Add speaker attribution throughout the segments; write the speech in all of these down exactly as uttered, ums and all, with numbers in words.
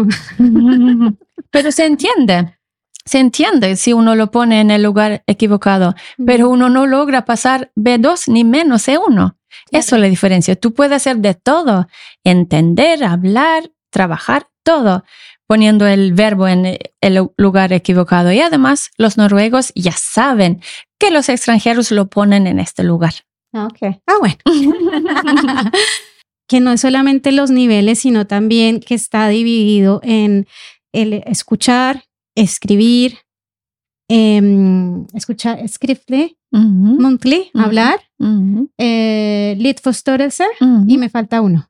Speaker 1: no.
Speaker 2: Pero se entiende. Se entiende si uno lo pone en el lugar equivocado, mm. pero uno no logra pasar B dos ni menos C uno. Claro. Eso es la diferencia. Tú puedes hacer de todo, entender, hablar, trabajar, todo, poniendo el verbo en el lugar equivocado. Y además, los noruegos ya saben que los extranjeros lo ponen en este lugar.
Speaker 1: Ok. Ah, bueno. Que no es solamente los niveles, sino también que está dividido en el escuchar, escribir, eh, escuchar, skriftlig, uh-huh. muntlig, uh-huh. hablar, uh-huh. eh, littforståelse, uh-huh. y me falta uno.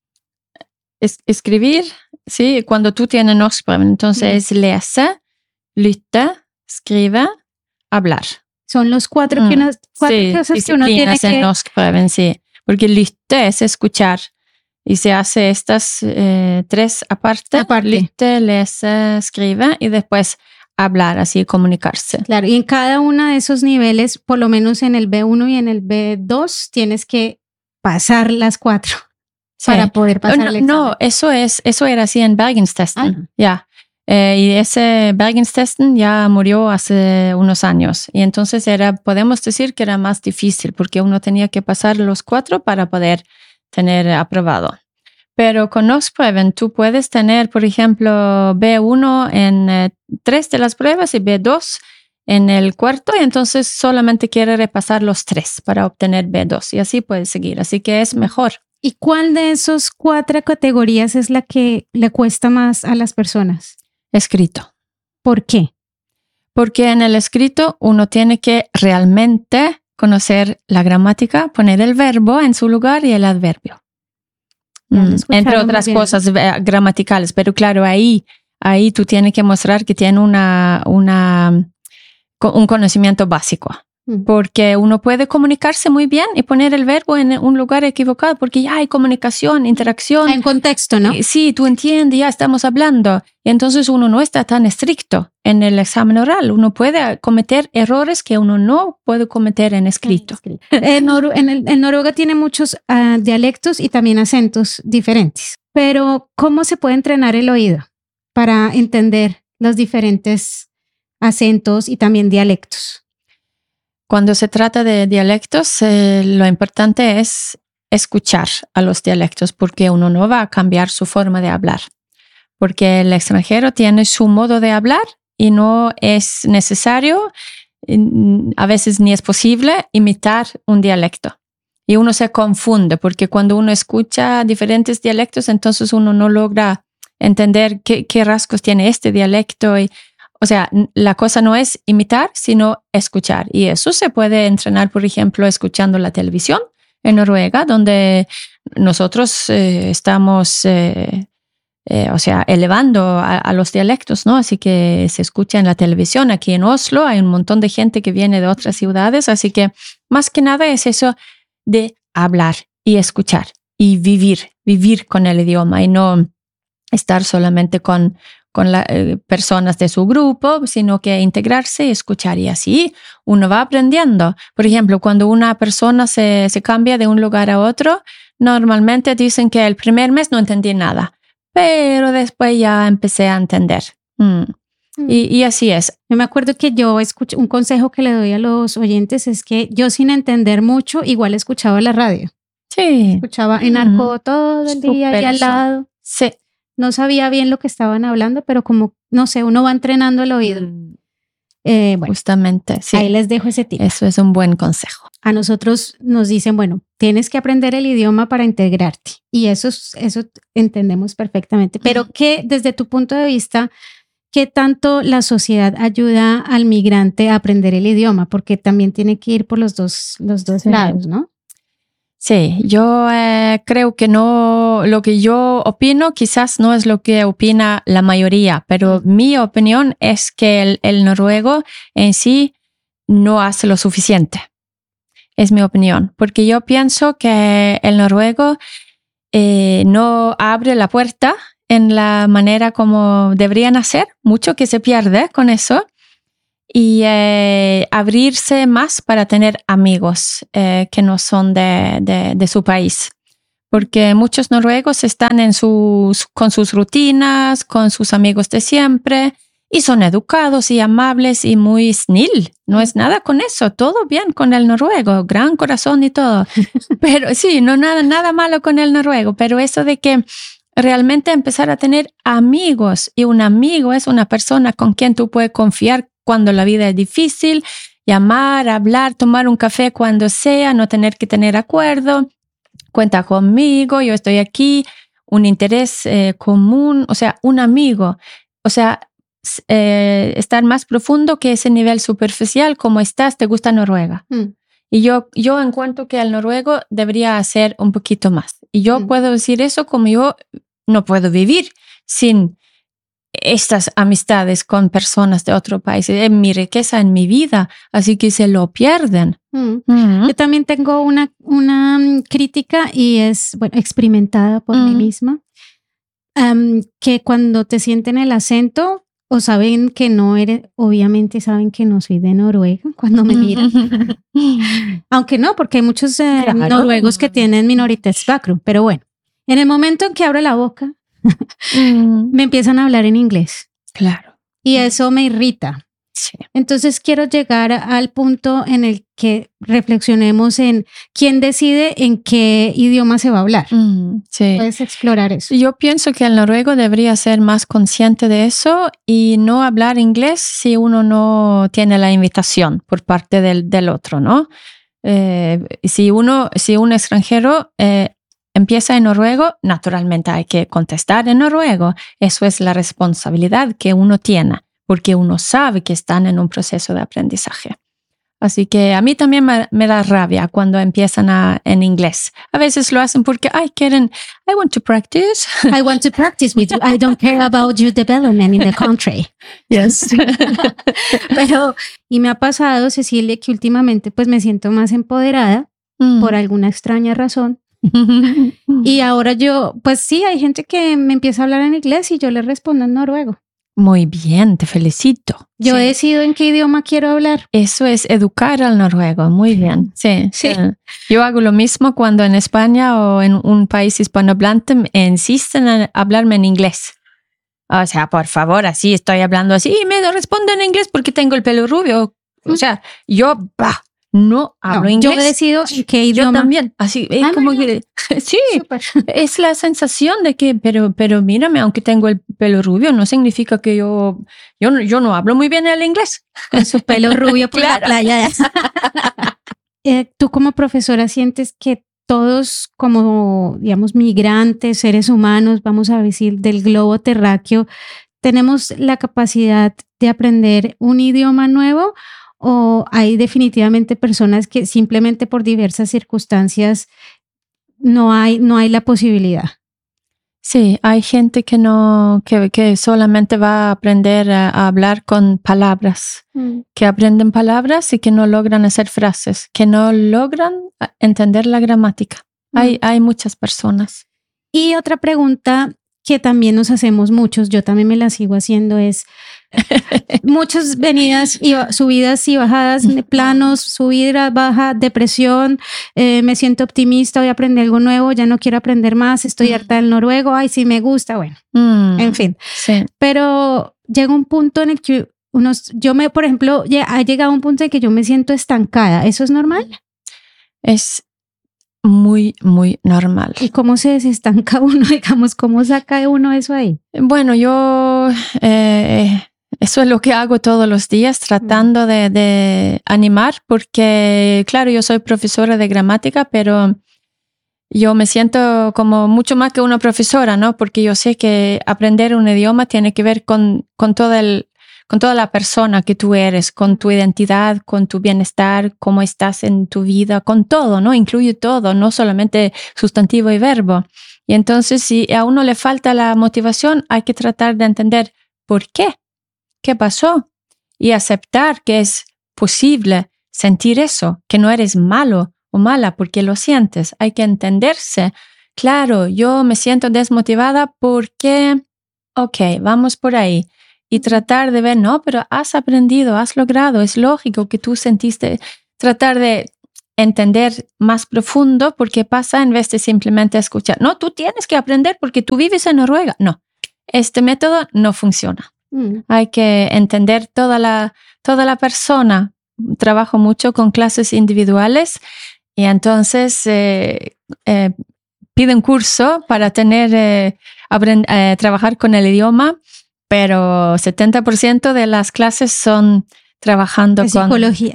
Speaker 2: Es, escribir, sí, cuando tú tienes norskprøven, entonces uh-huh. lese, lytte, skrive, hablar.
Speaker 1: Son los cuatro, que uno, cuatro
Speaker 2: sí,
Speaker 1: cosas que uno tiene que...
Speaker 2: en norskprøven, sí, porque lytte es escuchar. Y se hace estas eh, tres aparte, aparte. Lytte, lese, escribe y después hablar, así comunicarse.
Speaker 1: Claro, y en cada uno de esos niveles, por lo menos en el B uno y en el B dos, tienes que pasar las cuatro sí. para poder pasar
Speaker 2: no,
Speaker 1: el examen.
Speaker 2: No, eso, es, eso era así en Bergenstesten,
Speaker 1: ah.
Speaker 2: ya. Eh, y ese Bergenstesten ya murió hace unos años. Y entonces era, podemos decir que era más difícil porque uno tenía que pasar los cuatro para poder tener aprobado. Pero con norskprøven tú puedes tener, por ejemplo, B uno en eh, tres de las pruebas y B dos en el cuarto, y entonces solamente quiere repasar los tres para obtener B dos y así puedes seguir. Así que es mejor.
Speaker 1: ¿Y cuál de esos cuatro categorías es la que le cuesta más a las personas?
Speaker 2: Escrito.
Speaker 1: ¿Por qué?
Speaker 2: Porque en el escrito uno tiene que realmente conocer la gramática, poner el verbo en su lugar y el adverbio. Mm, entre otras cosas gramaticales, pero claro, ahí, ahí tú tienes que mostrar que tiene una, una, un conocimiento básico. Porque uno puede comunicarse muy bien y poner el verbo en un lugar equivocado porque ya hay comunicación, interacción.
Speaker 1: Hay un contexto, ¿no?
Speaker 2: Sí, tú entiendes, ya estamos hablando. Y entonces uno no está tan estricto en el examen oral. Uno puede cometer errores que uno no puede cometer en escrito.
Speaker 1: En, Noru- en, el, en Noruega tiene muchos uh, dialectos y también acentos diferentes. Pero, ¿cómo se puede entrenar el oído para entender los diferentes acentos y también dialectos?
Speaker 2: Cuando se trata de dialectos, eh, lo importante es escuchar a los dialectos porque uno no va a cambiar su forma de hablar. Porque el extranjero tiene su modo de hablar y no es necesario, a veces ni es posible, imitar un dialecto. Y uno se confunde porque cuando uno escucha diferentes dialectos, entonces uno no logra entender qué, qué rasgos tiene este dialecto y o sea, la cosa no es imitar, sino escuchar. Y eso se puede entrenar, por ejemplo, escuchando la televisión en Noruega, donde nosotros eh, estamos, eh, eh, o sea, elevando a, a los dialectos, ¿no? Así que se escucha en la televisión. Aquí en Oslo hay un montón de gente que viene de otras ciudades. Así que más que nada es eso de hablar y escuchar y vivir, vivir con el idioma y no estar solamente con... con las eh, personas de su grupo, sino que integrarse y escuchar. Y así uno va aprendiendo. Por ejemplo, cuando una persona se, se cambia de un lugar a otro, normalmente dicen que el primer mes no entendí nada, pero después ya empecé a entender. Mm. Mm. Y, y así es.
Speaker 1: Yo me acuerdo que yo escuché, un consejo que le doy a los oyentes es que yo sin entender mucho, igual escuchaba la radio.
Speaker 2: Sí.
Speaker 1: Escuchaba en arco mm. todo el día y al lado.
Speaker 2: Sí.
Speaker 1: No sabía bien lo que estaban hablando, pero como, no sé, uno va entrenando el oído. Eh, bueno,
Speaker 2: justamente, sí.
Speaker 1: Ahí les dejo ese tip.
Speaker 2: Eso es un buen consejo.
Speaker 1: A nosotros nos dicen, bueno, tienes que aprender el idioma para integrarte. Y eso, eso entendemos perfectamente. Pero que desde tu punto de vista, ¿qué tanto la sociedad ayuda al migrante a aprender el idioma? Porque también tiene que ir por los dos, los dos sí. lados, ¿no?
Speaker 2: Sí, yo eh, creo que no, lo que yo opino quizás no es lo que opina la mayoría, pero mm. mi opinión es que el, el noruego en sí no hace lo suficiente. Es mi opinión, porque yo pienso que el noruego eh, no abre la puerta en la manera como deberían hacer, mucho que se pierde con eso. Y eh, abrirse más para tener amigos eh, que no son de, de, de su país. porque muchos noruegos están en sus, con sus rutinas, con sus amigos de siempre, y son educados y amables y muy snil. No es nada con eso, todo bien con el noruego, gran corazón y todo. Pero sí, no nada, nada malo con el noruego, pero eso de que realmente empezar a tener amigos, y un amigo es una persona con quien tú puedes confiar cuando la vida es difícil, llamar, hablar, tomar un café cuando sea, no tener que tener acuerdo, cuenta conmigo, yo estoy aquí, un interés eh, común, o sea, un amigo, o sea, eh, estar más profundo que ese nivel superficial. ¿Cómo estás? ¿Te gusta Noruega? Mm. Y yo, yo encuentro que el noruego debería hacer un poquito más. Y yo mm. puedo decir eso como yo no puedo vivir sin estas amistades con personas de otro país. Es mi riqueza en mi vida, así que se lo pierden.
Speaker 1: Mm. Mm-hmm. Yo también tengo una, una crítica y es, bueno, experimentada por mm. mí misma, um, que cuando te sienten el acento o saben que no eres, obviamente saben que no soy de Noruega cuando me miran. Aunque no, porque hay muchos eh, claro. noruegos que tienen minoritetsbakgrunn, pero bueno, en el momento en que abro la boca, mm. me empiezan a hablar en inglés.
Speaker 2: Claro.
Speaker 1: Y eso me irrita. Sí. Entonces quiero llegar al punto en el que reflexionemos en quién decide en qué idioma se va a hablar. Mm, sí. Puedes explorar eso.
Speaker 2: Yo pienso que el noruego debería ser más consciente de eso y no hablar inglés si uno no tiene la invitación por parte del, del otro, ¿no? Eh, si uno, si un extranjero eh, empieza en noruego, naturalmente hay que contestar en noruego. Eso es la responsabilidad que uno tiene, porque uno sabe que están en un proceso de aprendizaje. Así que a mí también me, me da rabia cuando empiezan a, en inglés. A veces lo hacen porque, ay, quieren, I want to practice.
Speaker 1: I want to practice with you. I don't care about your development in the country.
Speaker 2: Yes.
Speaker 1: Pero, y me ha pasado, Cecilia, que últimamente pues me siento más empoderada mm. por alguna extraña razón. Y ahora yo, pues sí, hay gente que me empieza a hablar en inglés y yo le respondo en noruego.
Speaker 2: Muy bien, te felicito.
Speaker 1: Yo
Speaker 2: sí.
Speaker 1: decido en qué idioma quiero hablar.
Speaker 2: Eso es educar al noruego, muy bien. Sí, sí. sí. Yo hago lo mismo cuando en España o en un país hispanohablante me insisten en hablarme en inglés. O sea, por favor, así estoy hablando así y me respondo en inglés porque tengo el pelo rubio. O sea, yo bah, no hablo no, inglés.
Speaker 1: Yo decido en qué idioma.
Speaker 2: Yo también. Así es ah, como no, que sí, super. Es la sensación de que, pero, pero mírame, aunque tengo el pelo rubio, no significa que yo, yo, no, yo no hablo muy bien el inglés.
Speaker 1: Con su pelo rubio por claro. la playa. eh, Tú como profesora sientes que todos como, digamos, migrantes, seres humanos, vamos a decir, del globo terráqueo, tenemos la capacidad de aprender un idioma nuevo. ¿O hay definitivamente personas que simplemente por diversas circunstancias no hay, no hay la posibilidad?
Speaker 2: Sí, hay gente que no, que, que solamente va a aprender a, a hablar con palabras, mm. que aprenden palabras y que no logran hacer frases, que no logran entender la gramática. Mm. Hay, hay muchas personas.
Speaker 1: Y otra pregunta que también nos hacemos muchos, yo también me la sigo haciendo, es muchas venidas y subidas y bajadas, planos, subida, baja, depresión, eh, me siento optimista, voy a aprender algo nuevo, ya no quiero aprender más, estoy harta del noruego, ay, sí me gusta, bueno, mm, en fin.
Speaker 2: Sí.
Speaker 1: Pero llega un punto en el que unos, yo me, por ejemplo, ha llegado un punto en que yo me siento estancada, ¿eso es normal?
Speaker 2: Es muy, muy normal.
Speaker 1: ¿Y cómo se desestanca uno, digamos, cómo saca uno eso ahí?
Speaker 2: Bueno, yo eh, eso es lo que hago todos los días, tratando de, de animar, porque claro, yo soy profesora de gramática, pero yo me siento como mucho más que una profesora, ¿no? Porque yo sé que aprender un idioma tiene que ver con, con todo el con toda la persona que tú eres, con tu identidad, con tu bienestar, cómo estás en tu vida, con todo, ¿no? Incluye todo, no solamente sustantivo y verbo. Y entonces, si a uno le falta la motivación, hay que tratar de entender por qué, qué pasó, y aceptar que es posible sentir eso, que no eres malo o mala porque lo sientes. Hay que entenderse. Claro, yo me siento desmotivada porque, ok, vamos por ahí. Y tratar de ver, no, pero has aprendido, has logrado, es lógico que tú sentiste, tratar de entender más profundo, porque pasa en vez de simplemente escuchar. No, tú tienes que aprender porque tú vives en Noruega. No, este método no funciona. Mm. Hay que entender toda la, toda la persona. Trabajo mucho con clases individuales y entonces eh, eh, pido un curso para tener, eh, aprend- eh, trabajar con el idioma, pero setenta por ciento de las clases son trabajando
Speaker 1: de
Speaker 2: con...
Speaker 1: psicología.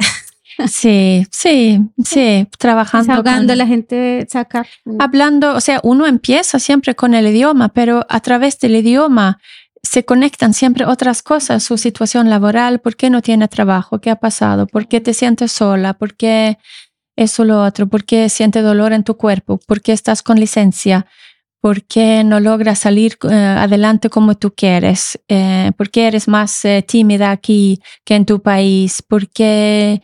Speaker 2: Sí, sí, sí, trabajando
Speaker 1: Desahogando,
Speaker 2: con...
Speaker 1: la gente saca...
Speaker 2: Hablando, o sea, uno empieza siempre con el idioma, pero a través del idioma se conectan siempre otras cosas, su situación laboral, por qué no tiene trabajo, qué ha pasado, por qué te sientes sola, por qué eso, lo otro, por qué sientes dolor en tu cuerpo, por qué estás con licencia, por qué no logras salir uh, adelante como tú quieres, eh, por qué eres más eh, tímida aquí que en tu país, por qué...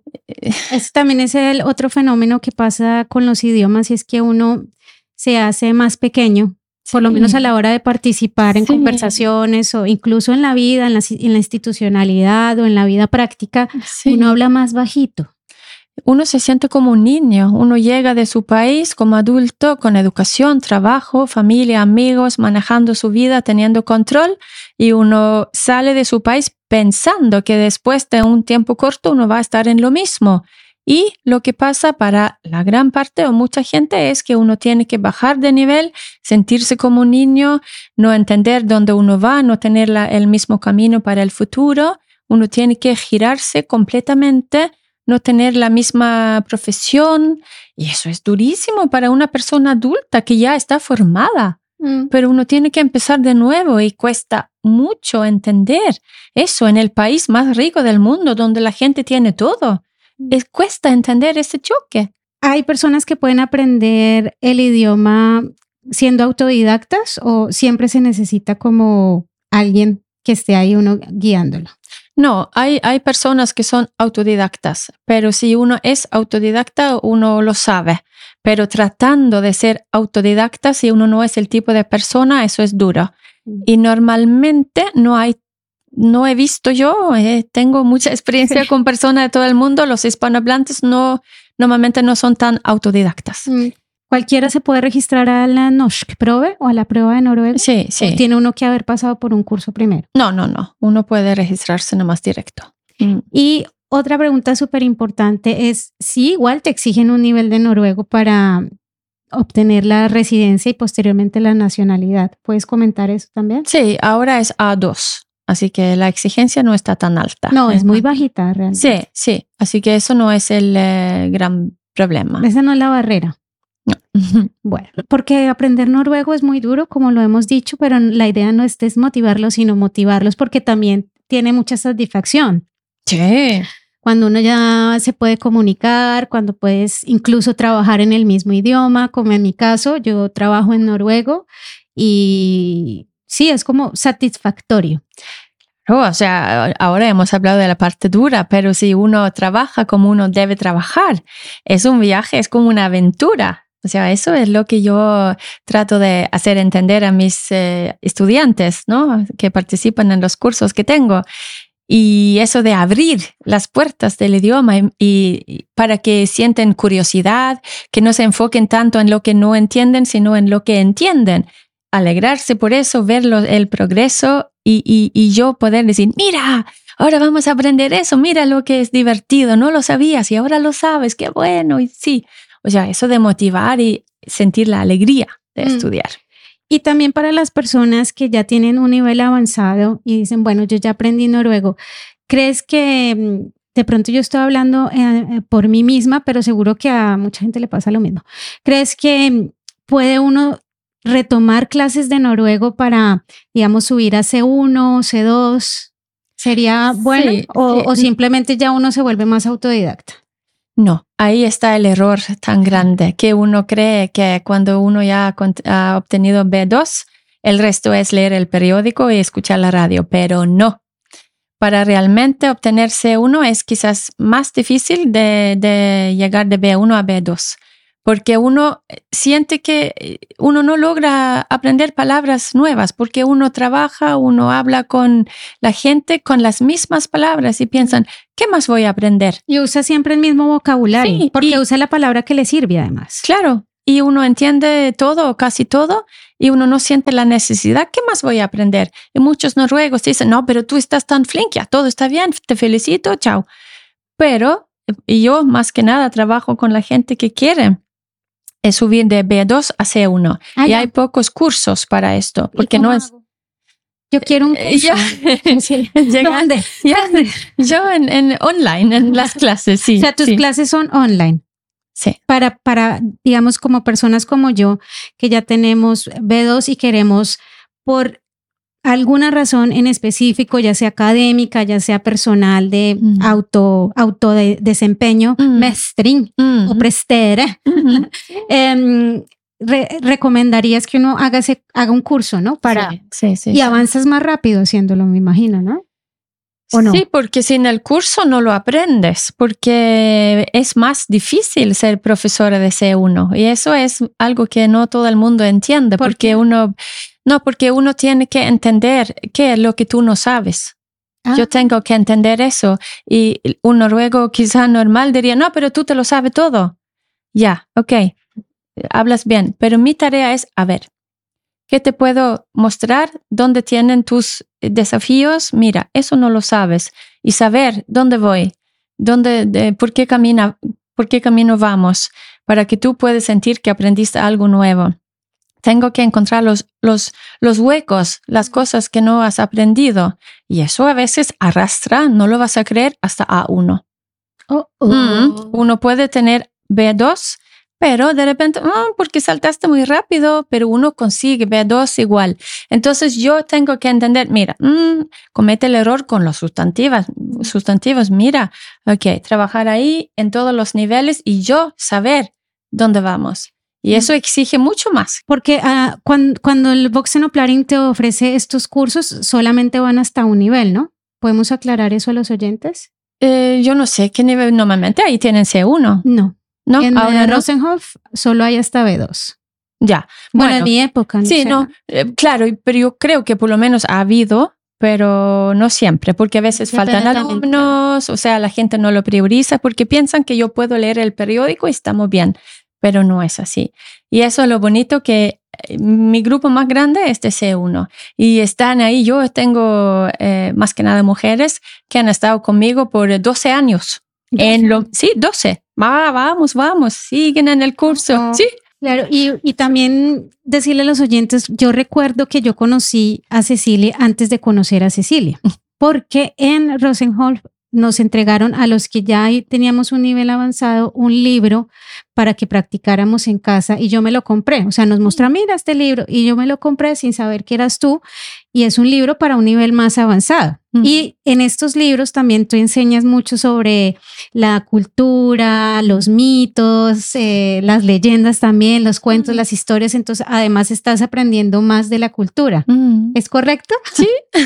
Speaker 1: Ese también es el otro fenómeno que pasa con los idiomas y es que uno se hace más pequeño, sí. por lo menos a la hora de participar en sí. conversaciones o incluso en la vida, en la, en la institucionalidad o en la vida práctica, sí. uno habla más bajito.
Speaker 2: Uno se siente como un niño, uno llega de su país como adulto con educación, trabajo, familia, amigos, manejando su vida, teniendo control, y uno sale de su país pensando que después de un tiempo corto uno va a estar en lo mismo. Y lo que pasa para la gran parte o mucha gente es que uno tiene que bajar de nivel, sentirse como un niño, no entender dónde uno va, no tener la, el mismo camino para el futuro. Uno tiene que girarse completamente, no tener la misma profesión, y eso es durísimo para una persona adulta que ya está formada. Mm. Pero uno tiene que empezar de nuevo y cuesta mucho entender eso en el país más rico del mundo, donde la gente tiene todo. Mm. Es, cuesta entender ese choque.
Speaker 1: ¿Hay personas que pueden aprender el idioma siendo autodidactas o siempre se necesita como alguien que esté ahí uno guiándolo?
Speaker 2: No, hay, hay personas que son autodidactas, pero si uno es autodidacta, uno lo sabe. Pero tratando de ser autodidacta, si uno no es el tipo de persona, eso es duro. Mm. Y normalmente no hay, no he visto yo, eh, tengo mucha experiencia sí. con personas de todo el mundo, los hispanohablantes no, normalmente no son tan autodidactas.
Speaker 1: Mm. ¿Cualquiera se puede registrar a la Norsk Prøve o a la prueba de Noruega?
Speaker 2: Sí, sí.
Speaker 1: ¿O tiene uno que haber pasado por un curso primero?
Speaker 2: No, no, no. Uno puede registrarse nomás directo.
Speaker 1: Mm. Y otra pregunta súper importante es, si igual te exigen un nivel de noruego para obtener la residencia y posteriormente la nacionalidad. ¿Puedes comentar eso también?
Speaker 2: Sí, ahora es A dos. Así que la exigencia no está tan alta.
Speaker 1: No, es muy bajita realmente.
Speaker 2: Sí, sí. Así que eso no es el eh, gran problema.
Speaker 1: Esa no es la barrera.
Speaker 2: No.
Speaker 1: Bueno, porque aprender noruego es muy duro, como lo hemos dicho, pero la idea no es desmotivarlos, sino motivarlos, porque también tiene mucha satisfacción.
Speaker 2: Sí.
Speaker 1: Cuando uno ya se puede comunicar, cuando puedes incluso trabajar en el mismo idioma, como en mi caso, yo trabajo en noruego y sí, es como satisfactorio.
Speaker 2: Oh, o sea, ahora hemos hablado de la parte dura, pero si uno trabaja como uno debe trabajar, es un viaje, es como una aventura. O sea, eso es lo que yo trato de hacer entender a mis eh, estudiantes, ¿no? Que participan en los cursos que tengo. Y eso de abrir las puertas del idioma y, y para que sienten curiosidad, que no se enfoquen tanto en lo que no entienden, sino en lo que entienden. Alegrarse por eso, ver lo, el progreso y, y, y yo poder decir, mira, ahora vamos a aprender eso, mira lo que es divertido, no lo sabías y ahora lo sabes, qué bueno, y sí. O sea, eso de motivar y sentir la alegría de mm. estudiar.
Speaker 1: Y también para las personas que ya tienen un nivel avanzado y dicen, bueno, yo ya aprendí noruego, ¿crees que de pronto yo estoy hablando eh, por mí misma, pero seguro que a mucha gente le pasa lo mismo? ¿Crees que puede uno retomar clases de noruego para, digamos, subir a C uno, C dos? ¿Sería bueno? Sí, o, sí. ¿O simplemente ya uno se vuelve más autodidacta?
Speaker 2: No, ahí está el error tan grande que uno cree que cuando uno ya ha obtenido B dos, el resto es leer el periódico y escuchar la radio, pero no. Para realmente obtener C uno es quizás más difícil de, de llegar de B uno a B dos, porque uno siente que uno no logra aprender palabras nuevas, porque uno trabaja, uno habla con la gente con las mismas palabras y piensan, ¿qué más voy a aprender?
Speaker 1: Y usa siempre el mismo vocabulario, sí, porque y, usa la palabra que le sirve además.
Speaker 2: Claro, y uno entiende todo o casi todo y uno no siente la necesidad, ¿qué más voy a aprender? Y muchos noruegos dicen, no, pero tú estás tan flink, ya todo está bien, te felicito, chao. Pero y yo más que nada trabajo con la gente que quiere es subir de B dos a C uno. Ah, y ya. Hay pocos cursos para esto, porque no es...
Speaker 1: Yo quiero un curso.
Speaker 2: Ya.
Speaker 1: Sí.
Speaker 2: ¿Dónde? Ya. Yo en, en online, en las clases, sí.
Speaker 1: O sea, tus
Speaker 2: sí.
Speaker 1: clases son online.
Speaker 2: Sí.
Speaker 1: Para, para, digamos, como personas como yo, que ya tenemos B dos y queremos por alguna razón en específico, ya sea académica, ya sea personal de mm. auto, auto de desempeño, mm. mestring mm. o prestere, mm. eh, re, recomendarías que uno haga, ese, haga un curso, ¿no? Para,
Speaker 2: sí, sí, sí,
Speaker 1: y
Speaker 2: sí.
Speaker 1: avanzas más rápido haciéndolo, me imagino, ¿no? ¿O no?
Speaker 2: Sí, porque sin el curso no lo aprendes, porque es más difícil ser profesora de C uno y eso es algo que no todo el mundo entiende, ¿Por porque qué? uno... No, porque uno tiene que entender qué es lo que tú no sabes. Ah. Yo tengo que entender eso. Y un noruego quizá normal diría, no, pero tú te lo sabes todo. Ya, ok, hablas bien. Pero mi tarea es, a ver, ¿qué te puedo mostrar? ¿Dónde tienen tus desafíos? Mira, eso no lo sabes. Y saber dónde voy, dónde, de, por qué camina, por qué camino vamos, para que tú puedas sentir que aprendiste algo nuevo. Tengo que encontrar los, los, los huecos, las cosas que no has aprendido. Y eso a veces arrastra, no lo vas a creer, hasta A uno.
Speaker 1: Oh, oh.
Speaker 2: Mm, uno puede tener B dos, pero de repente, oh, porque saltaste muy rápido, pero uno consigue B dos igual. Entonces yo tengo que entender, mira, mm, comete el error con los sustantivos, sustantivos. Mira, ok, trabajar ahí en todos los niveles y yo saber dónde vamos. Y eso exige mucho más.
Speaker 1: Porque uh, cuando, cuando el Voxenoplanning te ofrece estos cursos, solamente van hasta un nivel, ¿no? ¿Podemos aclarar eso a los oyentes?
Speaker 2: Eh, yo no sé qué nivel normalmente. Ahí tienen C uno.
Speaker 1: No.
Speaker 2: ¿No?
Speaker 1: En
Speaker 2: Ahora no.
Speaker 1: Rosenhof solo hay hasta B dos.
Speaker 2: Ya.
Speaker 1: Bueno,
Speaker 2: Bueno,
Speaker 1: en mi época. No
Speaker 2: sí,
Speaker 1: sé.
Speaker 2: no. Eh, claro, pero yo creo que por lo menos ha habido, pero no siempre, porque a veces
Speaker 1: Depende
Speaker 2: faltan
Speaker 1: también,
Speaker 2: alumnos, o sea, la gente no lo prioriza porque piensan que yo puedo leer el periódico y estamos bien. Pero no es así. Y eso es lo bonito, que mi grupo más grande es de C uno. Y están ahí, yo tengo eh, más que nada mujeres que han estado conmigo por doce años.
Speaker 1: ¿doce?
Speaker 2: En lo, sí, doce. Va, vamos, vamos, siguen en el curso.
Speaker 1: Oh,
Speaker 2: sí.
Speaker 1: Claro, y, y también decirle a los oyentes, yo recuerdo que yo conocí a Cecilia antes de conocer a Cecilia, porque en Rosenhof nos entregaron a los que ya teníamos un nivel avanzado un libro para que practicáramos en casa y yo me lo compré, o sea, nos mostró, mira este libro y yo me lo compré sin saber que eras tú y es un libro para un nivel más avanzado. Uh-huh. Y en estos libros también tú enseñas mucho sobre la cultura, los mitos, eh, las leyendas también, los cuentos, uh-huh. las historias, entonces además estás aprendiendo más de la cultura. Uh-huh. ¿Es correcto?
Speaker 2: Sí.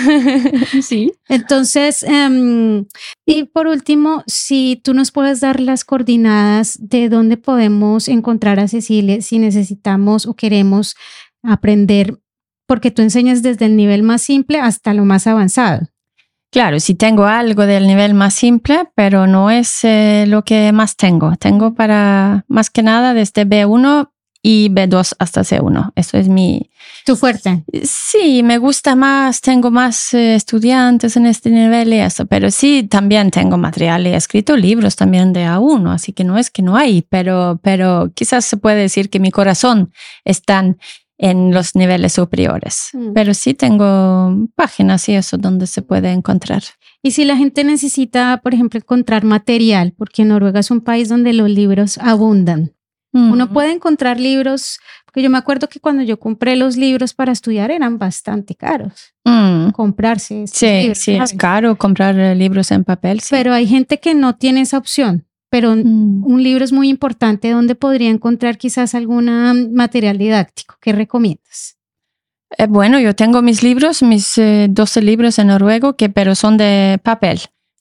Speaker 2: Sí.
Speaker 1: Entonces, um, y por último, si tú nos puedes dar las coordenadas de dónde podemos encontrar a Cecilia si necesitamos o queremos aprender, porque tú enseñas desde el nivel más simple hasta lo más avanzado.
Speaker 2: Claro, sí tengo algo del nivel más simple, pero no es eh, lo que más tengo. Tengo para más que nada desde B uno y B dos hasta C uno. Eso es mi...
Speaker 1: ¿Tu fuerte?
Speaker 2: Sí, me gusta más, tengo más eh, estudiantes en este nivel y eso, pero sí, también tengo material, he escrito libros también de A uno, así que no es que no hay, pero, pero quizás se puede decir que mi corazón está en los niveles superiores. Mm. Pero sí tengo páginas y eso donde se puede encontrar.
Speaker 1: Y si la gente necesita, por ejemplo, encontrar material, porque Noruega es un país donde los libros abundan. Mm. Uno puede encontrar libros, porque yo me acuerdo que cuando yo compré los libros para estudiar eran bastante caros. Mm. Comprarse.
Speaker 2: Sí, libros, sí, ¿sabes? Es caro comprar libros en papel. Sí.
Speaker 1: Pero hay gente que no tiene esa opción. Pero mm. un libro es muy importante donde podría encontrar quizás algún material didáctico. ¿Qué recomiendas?
Speaker 2: Eh, bueno, yo tengo mis libros, mis eh, doce libros en noruego, que, pero son de papel.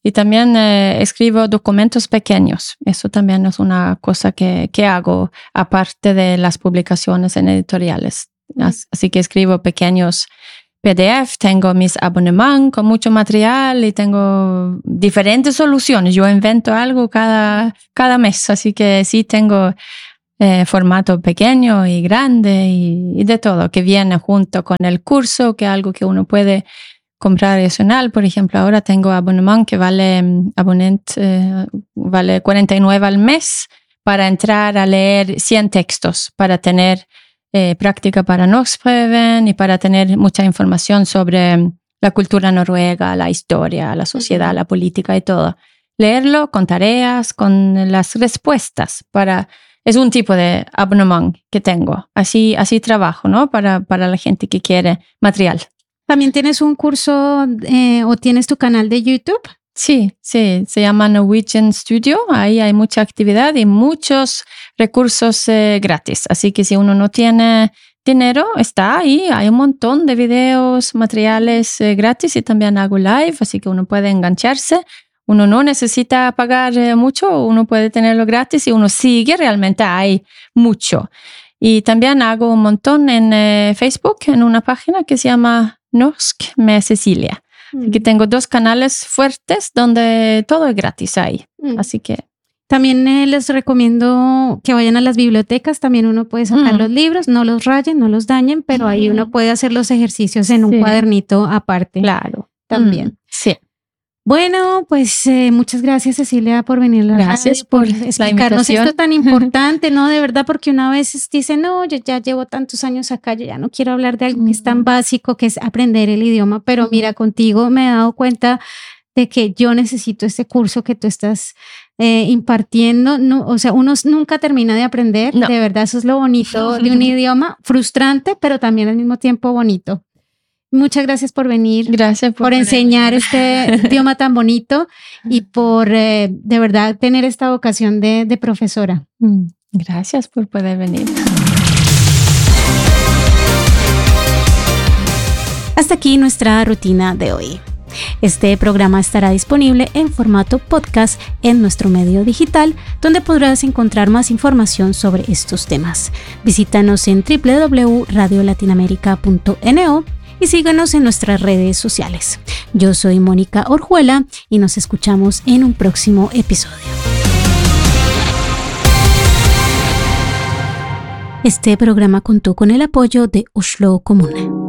Speaker 2: Y también eh, escribo documentos pequeños. Eso también es una cosa que, que hago, aparte de las publicaciones en editoriales. Así que escribo pequeños P D F, tengo mis abonnementos con mucho material y tengo diferentes soluciones. Yo invento algo cada, cada mes, así que sí tengo eh, formato pequeño y grande y, y de todo, que viene junto con el curso, que es algo que uno puede comprar adicional. Por ejemplo, ahora tengo abonnement que vale, abonnement, eh, vale cuarenta y nueve al mes para entrar a leer cien textos, para tener Eh, práctica para Norskprøven y para tener mucha información sobre la cultura noruega, la historia, la sociedad, uh-huh. la política y todo. Leerlo con tareas, con las respuestas. Para, es un tipo de abonnement que tengo. Así, así trabajo, ¿no? Para, para la gente que quiere material.
Speaker 1: ¿También tienes un curso eh, o tienes tu canal de YouTube?
Speaker 2: Sí, sí, se llama Norwegian Studio. Ahí hay mucha actividad y muchos recursos eh, gratis. Así que si uno no tiene dinero, está ahí. Hay un montón de videos, materiales eh, gratis y también hago live, así que uno puede engancharse. Uno no necesita pagar eh, mucho, uno puede tenerlo gratis y uno sigue. Realmente hay mucho. Y también hago un montón en eh, Facebook, en una página que se llama Norsk med Cecilia. Aquí tengo dos canales fuertes donde todo es gratis ahí. Mm. Así que
Speaker 1: también eh, les recomiendo que vayan a las bibliotecas. También uno puede sacar mm. los libros, no los rayen, no los dañen, pero mm. ahí uno puede hacer los ejercicios en sí. un cuadernito aparte.
Speaker 2: Claro.
Speaker 1: También.
Speaker 2: Mm. Sí.
Speaker 1: Bueno, pues eh, muchas gracias, Cecilia, por venir a la
Speaker 2: Gracias
Speaker 1: radio,
Speaker 2: por
Speaker 1: explicarnos esto tan importante, ¿no? De verdad, porque una vez dice, no, yo ya llevo tantos años acá, yo ya no quiero hablar de algo mm. que es tan básico, que es aprender el idioma, pero mm. mira, contigo me he dado cuenta de que yo necesito este curso que tú estás eh, impartiendo. No, o sea, uno nunca termina de aprender, no. De verdad, eso es lo bonito de un idioma, frustrante, pero también al mismo tiempo bonito. Muchas gracias por venir,
Speaker 2: gracias por,
Speaker 1: por enseñar este idioma tan bonito y por eh, de verdad tener esta vocación de, de profesora.
Speaker 2: Gracias por poder venir.
Speaker 1: Hasta aquí nuestra rutina de hoy. Este programa estará disponible en formato podcast en nuestro medio digital, donde podrás encontrar más información sobre estos temas. Visítanos en doble u doble u doble u punto radio latinoamérica punto ene o y síganos en nuestras redes sociales. Yo soy Mónica Orjuela y nos escuchamos en un próximo episodio. Este programa contó con el apoyo de Oslo Kommune.